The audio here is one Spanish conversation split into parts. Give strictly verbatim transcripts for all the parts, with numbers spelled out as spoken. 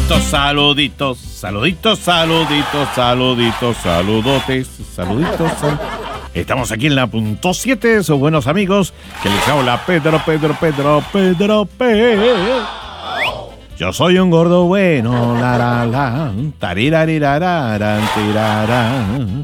Saluditos, saluditos, saluditos, saluditos, saluditos, saludotes, saluditos. Sal... Estamos aquí en la punto siete, sus buenos amigos, que les habla Pedro, Pedro, Pedro, Pedro P. Yo soy un gordo bueno, la la la, tarirariraran, tirarán.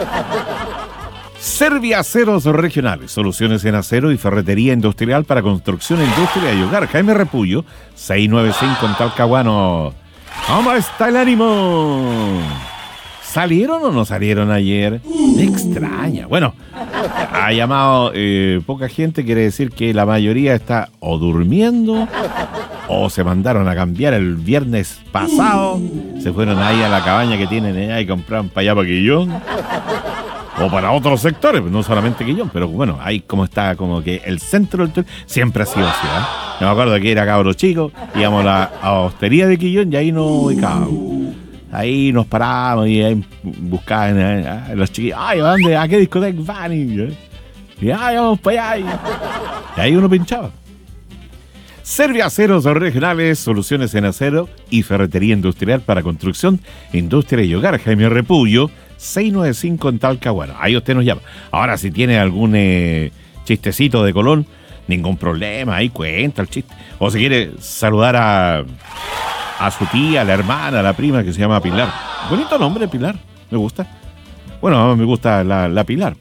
Serviaceros regionales, soluciones en acero y ferretería industrial para construcción, industria y hogar. Jaime Repullo, seiscientos noventa y cinco en Talcahuano. ¿Cómo está el ánimo? ¿Salieron o no salieron ayer? Me extraña. Bueno, ha llamado eh, poca gente, quiere decir que la mayoría está o durmiendo o se mandaron a cambiar el viernes pasado. Se fueron ahí a la cabaña que tienen allá y compraron para allá para Quillón. O para otros sectores, no solamente Quillón, pero bueno, ahí como está como que el centro del siempre ha sido así, ¿eh? Yo me acuerdo que era cabro chico, íbamos a la a hostería de Quillón y ahí nos ubicábamos. Ahí nos parábamos y ahí buscaban eh, los chiquillos, ay, ¿a dónde? ¿A qué discoteca van? Y, y ay, vamos para allá. Y, y ahí uno pinchaba. Serviaceros regionales, soluciones en acero y ferretería industrial para construcción, industria y hogar. Jaime Repullo, seiscientos noventa y cinco en Talcahuano. Ahí usted nos llama. Ahora, si tiene algún eh, chistecito de Colón, ningún problema, ahí cuenta el chiste. O si quiere saludar a, a su tía, a la hermana, a la prima, que se llama Pilar. Bonito nombre, Pilar, me gusta. Bueno, me gusta la, la Pilar.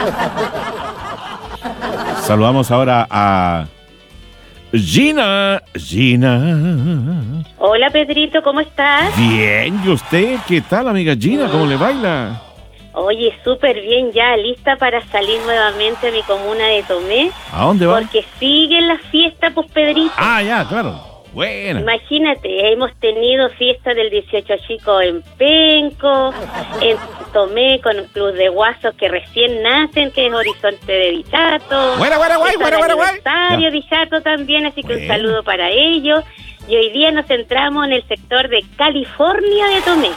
Saludamos ahora a Gina, Gina. Hola, Pedrito, ¿cómo estás? Bien, ¿y usted? ¿Qué tal, amiga Gina? ¿Cómo le baila? Oye, súper bien, ya lista para salir nuevamente a mi comuna de Tomé. ¿A dónde va? Porque siguen las fiestas, pues, Pedrito. Ah, ya, claro. Buena. Imagínate, hemos tenido fiesta del dieciocho chico en Penco, en Tomé con un club de guasos que recién nacen, que es Horizonte de Dichato. Buena, buena, guay, buena, buena, guay. Aniversario Dichato también, así que bueno. Un saludo para ellos. Y hoy día nos centramos en el sector de California de Tomé.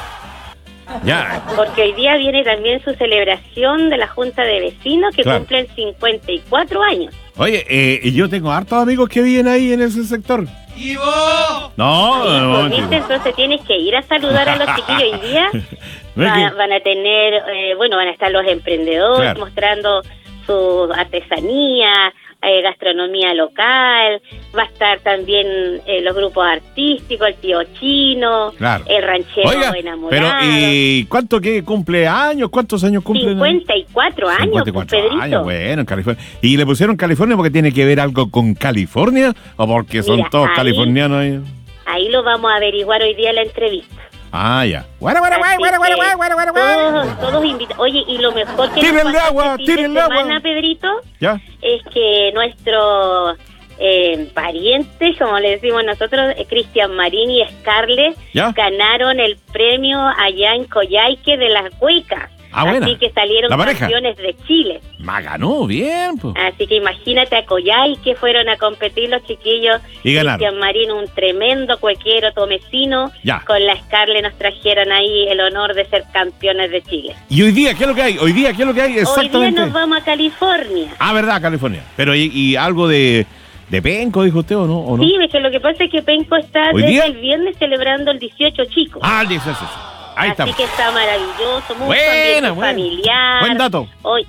Ya. Porque hoy día viene también su celebración de la Junta de Vecinos que claro. cumplen cincuenta y cuatro años. Oye, eh, yo tengo hartos amigos que viven ahí en ese sector. ¡Ivo! No, Sí, no, pues, ¿viste? Entonces tienes que ir a saludar a los chiquillos hoy día. Va, van a tener, eh, bueno, van a estar los emprendedores claro. mostrando su artesanía, eh, gastronomía local. Va a estar también eh, los grupos artísticos, el tío chino, claro. el ranchero Oiga, enamorado. pero ¿y cuánto que cumple años? ¿Cuántos años cumple? cincuenta y cuatro años, cincuenta y cuatro Pedrito. años, bueno, en California. ¿Y le pusieron California porque tiene que ver algo con California o porque son Mira, todos ahí, californianos ahí? Ahí lo vamos a averiguar hoy día en la entrevista. Ah, ya. Bueno, bueno, Así bueno, bueno, que bueno, bueno, bueno, bueno. Todos, todos invitados. Oye, y lo mejor que Tírenle nos pasó agua, este fin de tírenle agua. semana, Pedrito, Ya. es que nuestro eh, pariente, como le decimos nosotros, eh, Cristian Marín y Scarlett, ¿Ya? ganaron el premio allá en Coyhaique de las Cuecas. Ah, buena. Así que salieron La pareja. campeones de Chile. Ma ganó, bien, pues. Así que imagínate a Coyhaique, fueron a competir los chiquillos. Y ganaron. Cristian Marín, un tremendo cuequero tomecino. Ya. Con la Scarlett nos trajeron ahí el honor de ser campeones de Chile. ¿Y hoy día qué es lo que hay? Hoy día qué es lo que hay Hoy exactamente? día nos vamos a California. Ah, verdad, California. Pero ¿y, y algo de, de penco, dijo usted, o no? ¿O no? Sí, es que lo que pasa es que Penco está ¿Hoy desde día? el viernes celebrando el dieciocho chico. Ah, el dieciocho. Ahí Así estamos. que está maravilloso, mucho Buena, ambiente buena. familiar. Buen dato. Hoy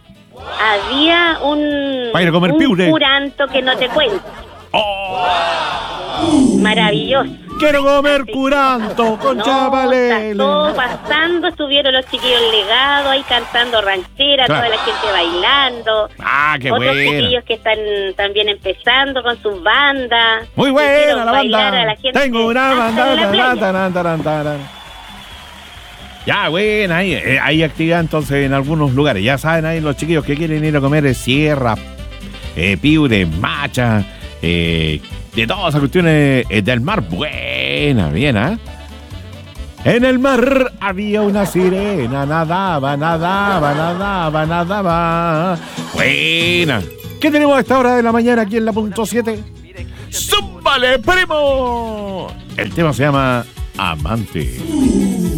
había un, Para ir a comer un piure. curanto que no te cuento. Oh, Maravilloso. quiero comer curanto con No, chavalele. está todo pasando, estuvieron los chiquillos legados ahí cantando ranchera, Claro. toda la gente bailando. Ah, qué Otros bueno. chiquillos que están también empezando con sus bandas. Muy buena Hicieron la bailar banda. a la gente Tengo una hasta banda. en la ta, playa. ta, ta, ta, ta, ta. Ya, bueno, ahí, eh, hay actividad entonces en algunos lugares. Ya saben, ahí los chiquillos que quieren ir a comer eh, sierra, eh, piure, macha, eh, de todas esas cuestiones eh, del mar. Buena, bien, ¿ah? ¿eh? En el mar había una sirena, nadaba, nadaba, nadaba, nadaba. Buena. ¿Qué tenemos a esta hora de la mañana aquí en la punto siete? ¡Súbale, primo! El tema se llama Amante.